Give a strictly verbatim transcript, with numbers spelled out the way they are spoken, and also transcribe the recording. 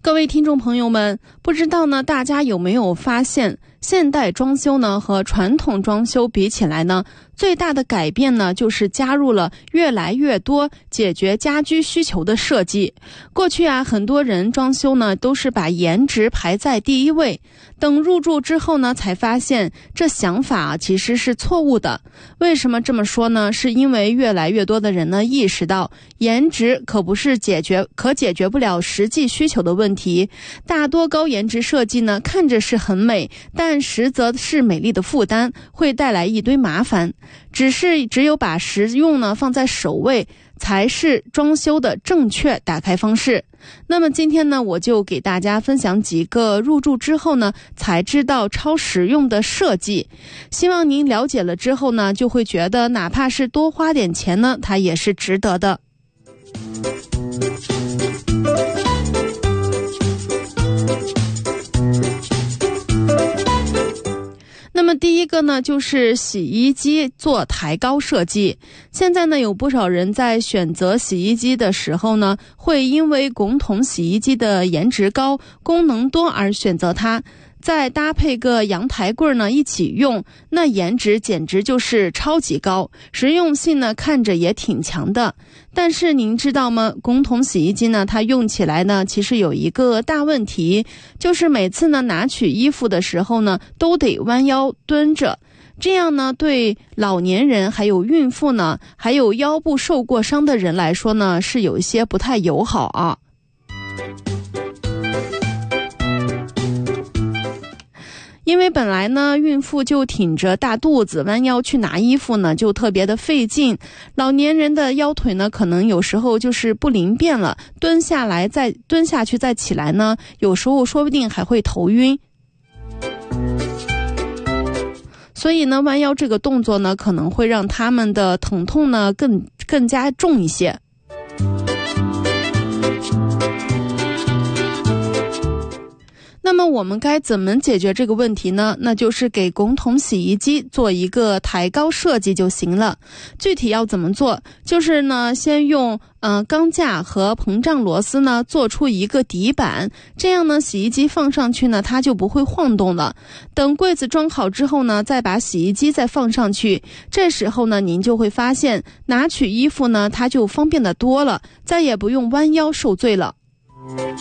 各位听众朋友们，不知道呢，大家有没有发现，现代装修呢和传统装修比起来呢，最大的改变呢就是加入了越来越多解决家居需求的设计。过去啊，很多人装修呢都是把颜值排在第一位，等入住之后呢，才发现这想法啊其实是错误的。为什么这么说呢？是因为越来越多的人呢意识到，颜值可不是解决可解决不了实际需求的问题。大多高颜值设计呢，看着是很美，但实则是美丽的负担，会带来一堆麻烦。只是只有把实用呢放在首位，才是装修的正确打开方式。那么今天呢，我就给大家分享几个入住之后呢才知道超实用的设计，希望您了解了之后呢，就会觉得哪怕是多花点钱呢，它也是值得的。那么第一个呢，就是洗衣机做抬高设计。现在呢，有不少人在选择洗衣机的时候呢，会因为滚筒洗衣机的颜值高、功能多而选择它。再搭配个阳台柜呢一起用，那颜值简直就是超级高，实用性呢看着也挺强的。但是您知道吗？滚筒洗衣机呢，它用起来呢其实有一个大问题，就是每次呢拿取衣服的时候呢都得弯腰蹲着，这样呢对老年人还有孕妇呢，还有腰部受过伤的人来说呢是有一些不太友好啊。因为本来呢，孕妇就挺着大肚子，弯腰去拿衣服呢，就特别的费劲。老年人的腰腿呢，可能有时候就是不灵便了，蹲下来再蹲下去再起来呢，有时候说不定还会头晕。所以呢，弯腰这个动作呢，可能会让他们的疼痛呢更更加重一些。那么我们该怎么解决这个问题呢？那就是给滚筒洗衣机做一个抬高设计就行了。具体要怎么做？就是呢，先用呃钢架和膨胀螺丝呢做出一个底板，这样呢洗衣机放上去呢，它就不会晃动了。等柜子装好之后呢，再把洗衣机再放上去，这时候呢，您就会发现拿取衣服呢，它就方便的多了，再也不用弯腰受罪了。